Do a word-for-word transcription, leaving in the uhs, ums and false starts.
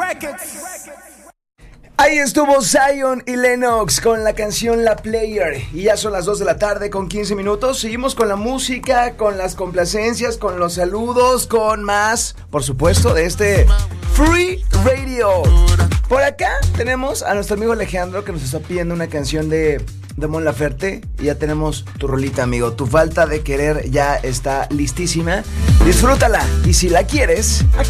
Ahí estuvo Zion y Lennox con la canción La Player. Y ya son las dos de la tarde con quince minutos. Seguimos con la música, con las complacencias, con los saludos, con más, por supuesto, de este Free Radio. Por acá tenemos a nuestro amigo Alejandro, que nos está pidiendo una canción de, de Mon Laferte. Y ya tenemos tu rolita, amigo. Tu falta de querer ya está listísima. Disfrútala. Y si la quieres...